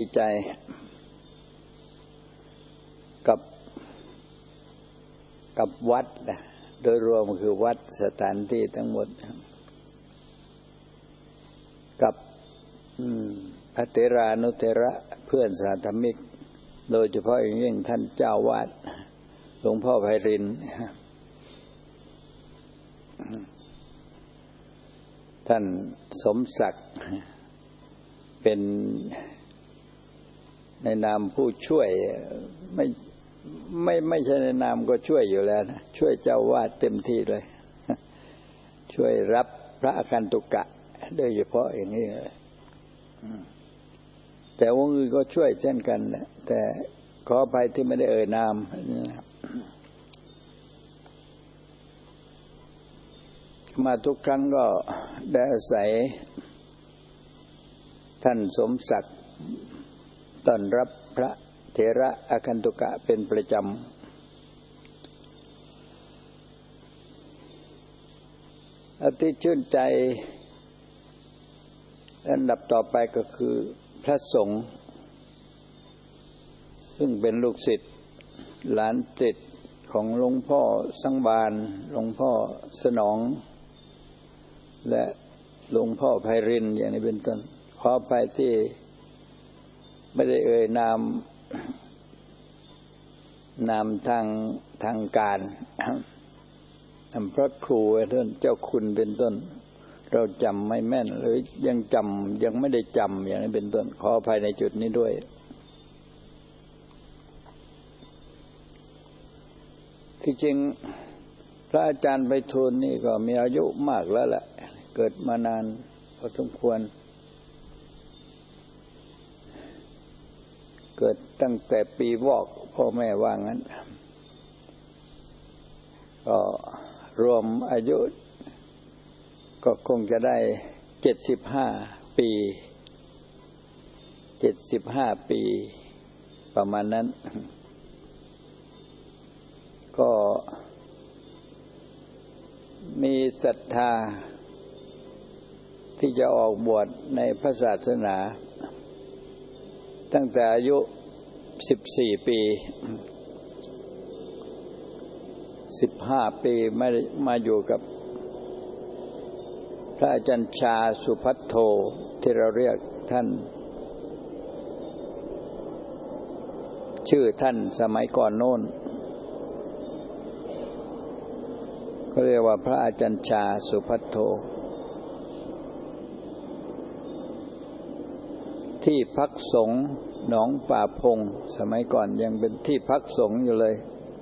ใจกับวัดโดยรวมคือวัดสถานที่ทั้งหมดกับพระเถรานุเถระเพื่อนสาธมิกโดยเฉพาะอย่างยิ่งท่านเจ้าวาดหลวงพ่อไพรินทร์ท่านสมศักดิ์เป็นในนามผู้ช่วยไม่ใช่ในนามก็ช่วยอยู่แล้วนะช่วยเจ้าวาดเต็มที่เลยช่วยรับพระอาคันตุกะโดยเฉพาะอย่างนี้เลยแต่วงอื่นก็ช่วยเช่นกันนะแต่ขออภัยที่ไม่ได้เอ่ยนามมาทุกครั้งก็ได้อาศัยท่านสมศักดิ์ต้อนรับพระเถระอาคันตุกะเป็นประจำอาทิชื่นใจอันดับต่อไปก็คือพระสงฆ์ซึ่งเป็นลูกศิษย์หลานศิษย์ของหลวงพ่อสังวาลหลวงพ่อสนองและหลวงพ่อไพรินทร์อย่างนี้เป็นต้นขอไปที่ไม่ได้เอ่ยนามทางการพระครูท่านเจ้าคุณเป็นต้นเราจำไม่แม่นหรือยังไม่ได้จำอย่างนี้เป็นต้นขออภัยในจุดนี้ด้วยที่จริงพระอาจารย์ไพฑูรย์นี่ก็มีอายุมากแล้วแหละเกิดมานานพอสมควรเกิดตั้งแต่ปีวอกพ่อแม่ว่างั้นก็รวมอายุก็คงจะได้75 ปี75 ปีประมาณนั้นก็มีศรัทธาที่จะออกบวชในพระศาสนาตั้งแต่อายุ14 ปี15 ปีมาอยู่กับพระอาจารย์ชาสุภัทโทที่เราเรียกท่านชื่อท่านสมัยก่อนโน้นก็เรียกว่าพระอาจารย์ชาสุภัทโทที่พักสงฆ์หนองป่าพงสมัยก่อนยังเป็นที่พักสงฆ์อยู่เลย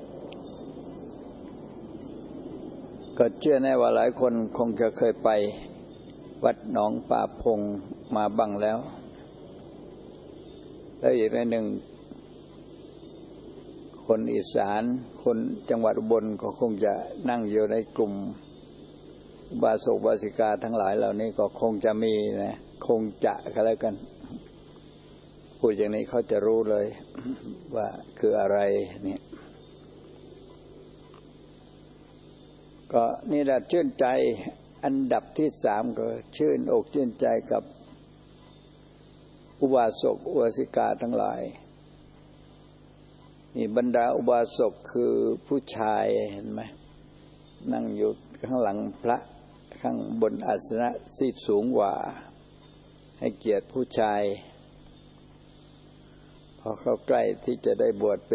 ก็เชื่อแน่ว่าหลายคนคงจะเคยไปวัดหนองป่าพงมาบ้างแล้วแล้วอีกในหนึ่งคนอีสานคนจังหวัดอุบลก็คงจะนั่งอยู่ในกลุ่มอุบาสกอุบาสิกาทั้งหลายเหล่านี้ก็คงจะมีนะคงจะก็แล้วกันพูดอย่างนี้เขาจะรู้เลยว่าคืออะไรเนี่ยก็นี่แหละชื่นใจอันดับที่3ก็ชื่นอกชื่นใจกับอุบาสกอุบาสิกาทั้งหลายนี่บรรดาอุบาสกคือผู้ชายเห็นไหมนั่งอยู่ข้างหลังพระข้างบนอาสนะที่สูงกว่าให้เกียรติผู้ชายพอเข้าใกล้ที่จะได้บวช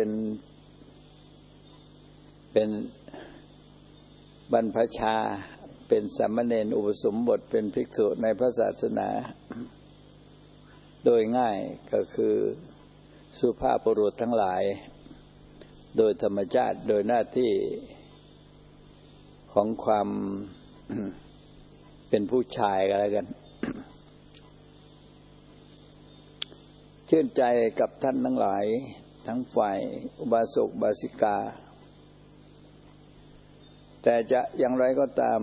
เป็นบรรพชาเป็นสามเณรอุปสมบทเป็นภิกษุในพระศาสนาโดยง่ายก็คือสุภาพบุรุษทั้งหลายโดยธรรมชาติโดยหน้าที่ของความเป็นผู้ชายกันแล้วกันชื่นใจกับท่านทั้งหลายทั้งฝ่ายอุบาสกอุบาสิกาแต่จะอย่างไรก็ตาม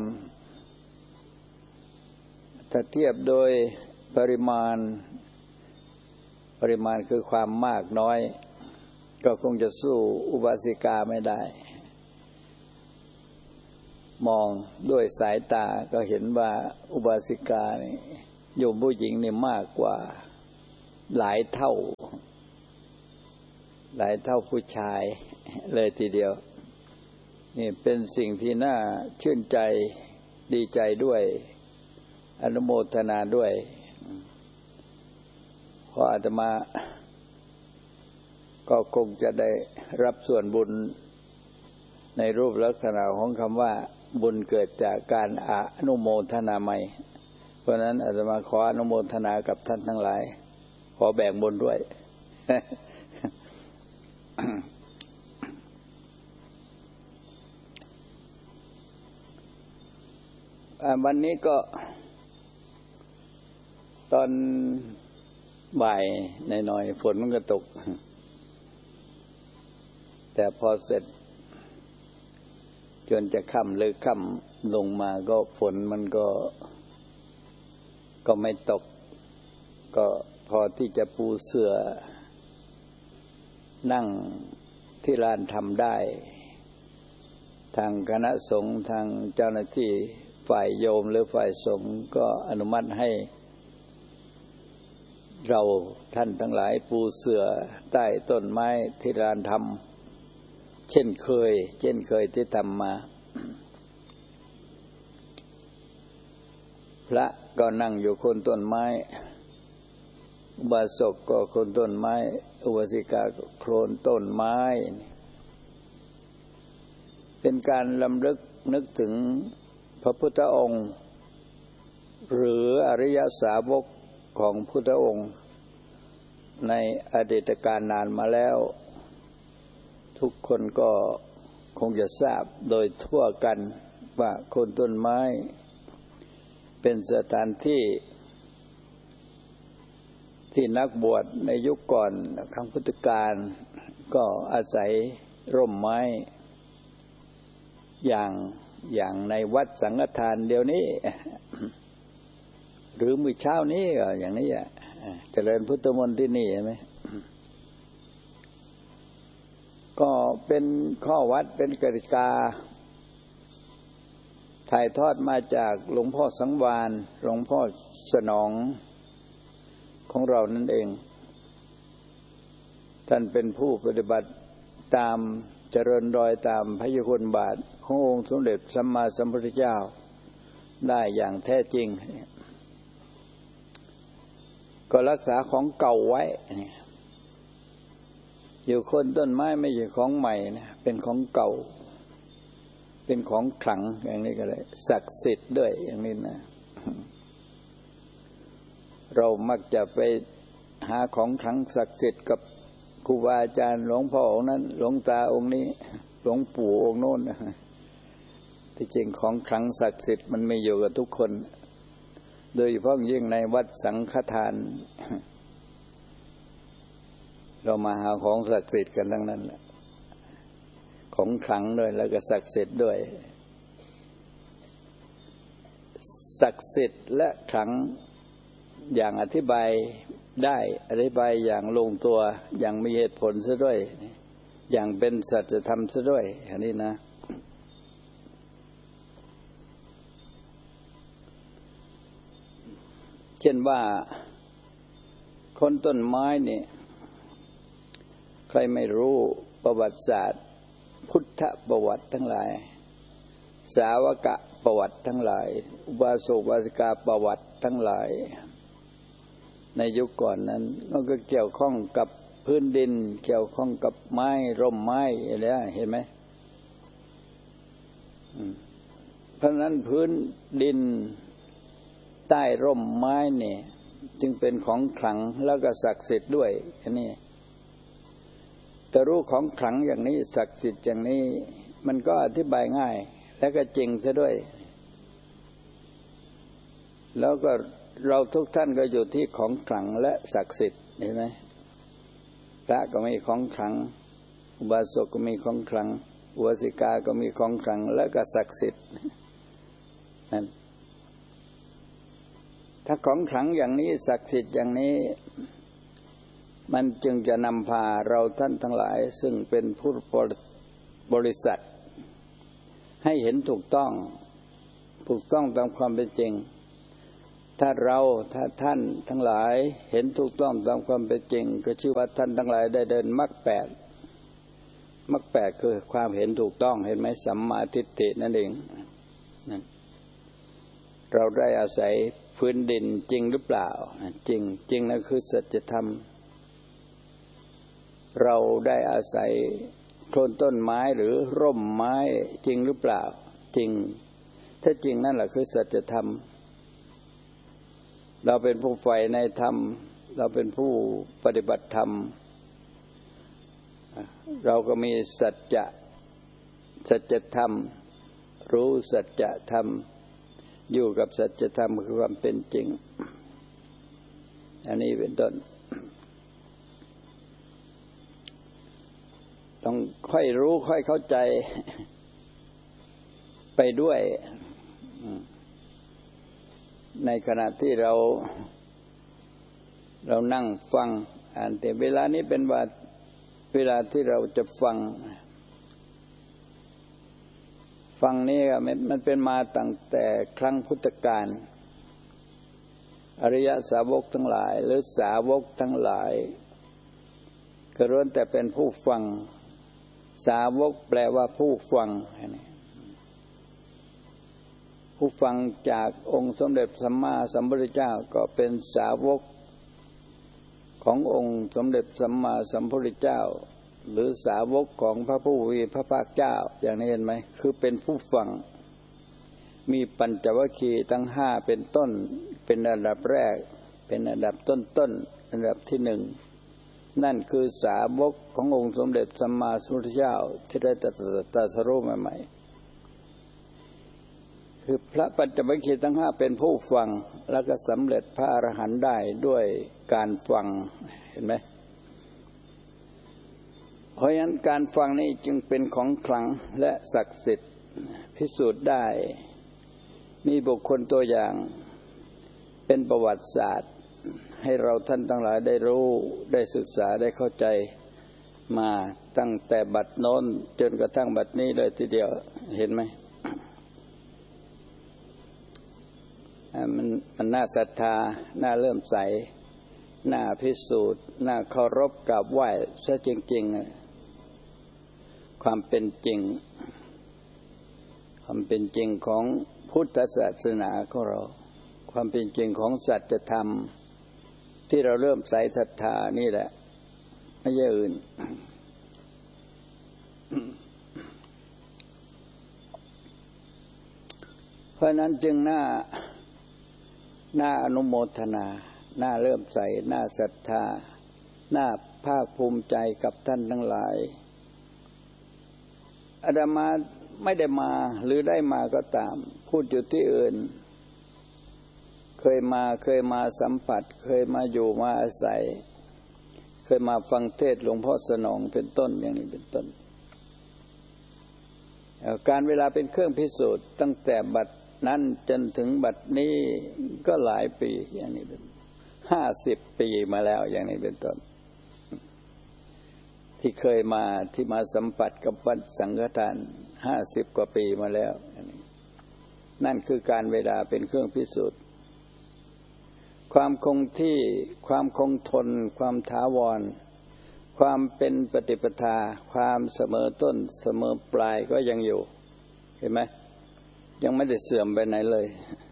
ถ้าเทียบโดยปริมาณคือความมากน้อยก็คงจะสู้อุบาสิกาไม่ได้มองด้วยสายตาก็เห็นว่าอุบาสิกานี่โยมผู้หญิงนี่มากกว่าหลายเท่าหลายเท่าผู้ชายเลยทีเดียวนี่เป็นสิ่งที่น่าชื่นใจดีใจด้วยอนุโมทนาด้วยเพราะอาตมาก็คงจะได้รับส่วนบุญในรูปลักษณะของคำว่าบุญเกิดจากการอนุโมทนาใหม่เพราะนั้นอาตมาขออนุโมทนากับท่านทั้งหลายขอแบ่งบุญด้วย วันนี้ก็ตอนบ่ายหน่อยๆฝนมันก็ตกแต่พอเสร็จจนจะค่ำหรือค่ำลงมาก็ฝนมันก็ไม่ตกก็พอที่จะปูเสื่อนั่งที่ลานทำได้ทางคณะสงฆ์ทางเจ้าหน้าที่ฝ่ายโยมหรือฝ่ายสงฆ์ก็อนุมัติให้เราท่านทั้งหลายปูเสื่อใต้ต้นไม้ที่ลานธรรมเช่นเคยที่ทำมาพระก็นั่งอยู่โคนต้นไม้อุบาสกก็โคนต้นไม้อุบาสิกาก็โคนต้นไม้เป็นการรำลึกนึกถึงพระพุทธองค์หรืออริยสาวกของพุทธองค์ในอดีตการนานมาแล้วทุกคนก็คงจะทราบโดยทั่วกันว่าโคนต้นไม้เป็นสถานที่นักบวชในยุคก่อนครั้งพุทธกาลก็อาศัยร่มไม้อย่างในวัดสังฆทานเดี๋ยวนี้หรือมื้อเช้านี้ก็อย่างนี้เจริญพุทธมนต์ที่นี่เห็นไหมก็เป็นข้อวัดเป็นกติกาถ่ายทอดมาจากหลวงพ่อสังวาลหลวงพ่อสนองของเรานั่นเองท่านเป็นผู้ปฏิบัติตามเจริญรอยตามพระยุคลบาทขององค์สมเด็จสัมมาสัมพุทธเจ้าได้อย่างแท้จริงก็รักษาของเก่าไว้อยู่คนต้นไม้ไม่ใช่ของใหม่นะเป็นของเก่าเป็นของขลังอย่างนี้ก็เลยศักดิ์สิทธิ์ด้วยอย่างนี้นะเรามักจะไปหาของขลังศักดิ์สิทธิ์กับครูบาอาจารย์หลวงพ่อองค์นั้นหลวงตาองค์นี้หลวงปู่องค์โน้นที่จริงของขลังศักดิ์สิทธิ์มันไม่อยู่กับทุกคนโดยเฉพาะยิ่งในวัดสังฆทานเรามาหาของศักดิ์สิทธิ์กันทั้งนั้นแหละของขลังด้วยแล้วก็ศักดิ์สิทธิ์ด้วยศักดิ์สิทธิ์และขลังอย่างอธิบายได้อธิบายอย่างลงตัวอย่างมีเหตุผลซะด้วยอย่างเป็นสัจธรรมซะด้วยอันนี้นะเช่นว่าคนต้นไม้นี่ใครไม่รู้ประวัติศาสตร์พุทธประวัติทั้งหลายสาวกประวัติทั้งหลายอุบาสกอุบาสิกาประวัติทั้งหลายในยุคก่อนนั้นมันก็เกี่ยวข้องกับพื้นดินเกี่ยวข้องกับไม้ร่มไม้อะไรเห็นไหมเพราะนั้นพื้นดินใต้ร่มไม้นี่จึงเป็นของขลังแล้วก็ศักดิ์สิทธิ์ด้วยอันนี้แต่รู้ของขลังอย่างนี้ศักดิ์สิทธิ์อย่างนี้มันก็อธิบายง่ายและก็จริงซะด้วยแล้วก็เราทุกท่านก็อยู่ที่ของขลังและศักดิ์สิทธิ์เห็นไหมพระก็มีของขลังอุบาสกก็มีของขลังอุบาสิกาก็มีของขลังและก็ศักดิ์สิทธิ์นั่นถ้าของขลังอย่างนี้ศักดิ์สิทธิ์อย่างนี้มันจึงจะนำพาเราท่านทั้งหลายซึ่งเป็นผู้บริษัทให้เห็นถูกต้องตามความเป็นจริงถ้าท่านทั้งหลายเห็นถูกต้องตามความเป็นจริงก็ชื่อว่าท่านทั้งหลายได้เดินมรรคแปดมรรคแปดคือความเห็นถูกต้องเห็นไหมสัมมาทิฏฐินั่นเองนั่นเราได้อาศัยพื้นดินจริงหรือเปล่าจริงจริงนั่นคือสัจธรรมเราได้อาศัยโคนต้นไม้หรือร่มไม้จริงหรือเปล่าจริงถ้าจริงนั่นแหละคือสัจธรรมเราเป็นผู้ใฝ่ในธรรมเราเป็นผู้ปฏิบัติธรรมเราก็มีสัจธรรมรู้สัจธรรมอยู่กับสัจธรรมคือความเป็นจริงอันนี้เป็นต้นต้องค่อยรู้ค่อยเข้าใจไปด้วยในขณะที่เรานั่งฟังอ่านแต่เวลานี้เป็นเวลาที่เราจะฟังนี่มันเป็นมาตั้งแต่ครั้งพุทธกาลอริยสาวกทั้งหลายหรือสาวกทั้งหลายก็ล้วนแต่เป็นผู้ฟังสาวกแปลว่าผู้ฟังผู้ฟังจากองค์สมเด็จสัมมาสัมพุทธเจ้าก็เป็นสาวกขององค์สมเด็จสัมมาสัมพุทธเจ้าหรือสาวกของพระผู้มีพระภาคเจ้าอย่างนี้เห็นไหมคือเป็นผู้ฟังมีปัญจวัคคีย์ทั้งห้าเป็นต้นเป็นอันดับแรกเป็นอันดับต้นอันดับที่หนึ่งนั่นคือสาวกขององค์สมเด็จสัมมาสัมพุทธเจ้าที่ได้ตรัสรู้ใหม่ๆคือพระปัญจวัคคีย์ทั้งห้าเป็นผู้ฟังแล้วก็สำเร็จพระอรหันต์ได้ด้วยการฟังเห็นไหมเพราะฉะนั้นการฟังนี้จึงเป็นของขลังและศักดิ์สิทธิ์พิสูจน์ได้มีบุคคลตัวอย่างเป็นประวัติศาสตร์ให้เราท่านทั้งหลายได้รู้ได้ศึกษาได้เข้าใจมาตั้งแต่บัดโน้นจนกระทั่งบัดนี้เลยทีเดียวเห็นไหมมันน่าศรัทธาน่าเลื่อมใสน่าพิสูจน์น่าเคารพกราบไหว้ซะจริงๆความเป็นจริงของพุทธศาสนาของเราความเป็นจริงของสัจธรรมที่เราเริ่มใส่ศรัทธานี่แหละไม่ใช่อื่นเพราะนั้นจึงน่าอนุโมทนาน่าเริ่มใส่น่าศรัทธาน่าภาคภูมิใจกับท่านทั้งหลายอาตมาไม่ได้มาหรือได้มาก็ตามพูดอยู่ที่อื่นเคยมาสัมผัสเคยมาอยู่มาอาศัยเคยมาฟังเทศน์หลวงพ่อสนองเป็นต้นอย่างนี้เป็นต้นการเวลาเป็นเครื่องพิสูจน์ตั้งแต่บัดนั้นจนถึงบัดนี้ก็หลายปีอย่างนี้เป็น50 ปีมาแล้วอย่างนี้เป็นต้นที่เคยมาที่มาสัมผัสกับวัดสังฆทาน50 กว่าปีมาแล้วนั่นคือการเวลาเป็นเครื่องพิสูจน์ความคงที่ความคงทนความถาวรความเป็นปฏิปทาความเสมอต้นเสมอปลายก็ยังอยู่เห็นไหมยังไม่ได้เสื่อมไปไหนเลย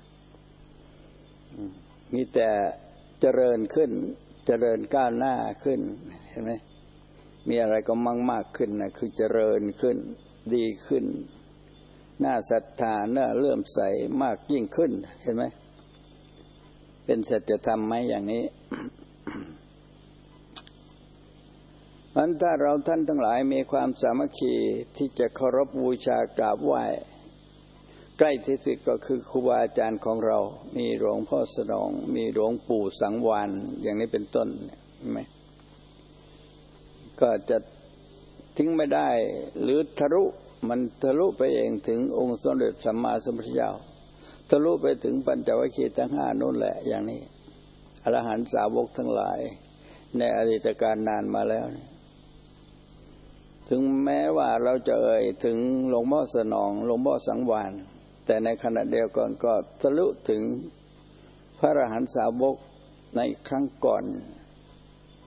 มีแต่เจริญขึ้นเจริญก้าวหน้าขึ้นเห็นไหมมีอะไรก็มากขึ้นนะคือเจริญขึ้นดีขึ้นน่าศรัทธาน่าเลื่อมใสมากยิ่งขึ้นเห็นไหมเป็นสัจธรรมไหมอย่างนี้ เพราะฉะนั้นถ้าเราท่านทั้งหลายมีความสามัคคีที่จะเคารพบูชากราบไหว้ใกล้ที่สุดก็คือครูบาอาจารย์ของเรามีหลวงพ่อสนองมีหลวงปู่สังวาลอย่างนี้เป็นต้นใช่ไหมก็จะทิ้งไม่ได้หรือทะลุไปเองถึงองค์สมเด็จสัมมาสัมพุทธเจ้าทะลุไปถึงปัญจวัคคีย์ทั้งห้านู่นแหละอย่างนี้อรหันตสาวกทั้งหลายในอดีตการนานมาแล้วถึงแม้ว่าเราจะเอ่ยถึงหลวงพ่อสนองหลวงพ่อสังวาลแต่ในขณะเดียวกันก็ทะลุถึงพระอรหันตสาวกในครั้งก่อน